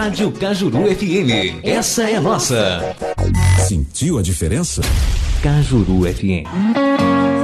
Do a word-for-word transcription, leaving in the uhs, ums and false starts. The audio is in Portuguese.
Rádio Cajuru F M. Essa é nossa. Sentiu a diferença? Cajuru F M.